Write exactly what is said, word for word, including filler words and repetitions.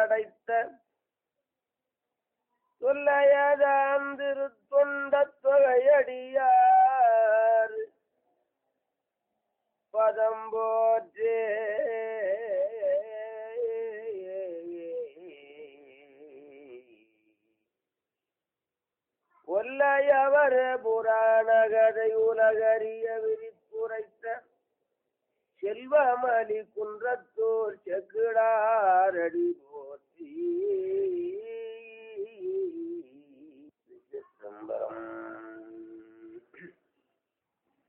படைத்த தொல்லையதாம் திருத்தொண்ட தொகையடியார் பதம் போற்றே. ஒல்லையவர் புராண கதை உலகறிய விரித்துரைத்த செல்வமலி குன்றத்தோர் செக்குட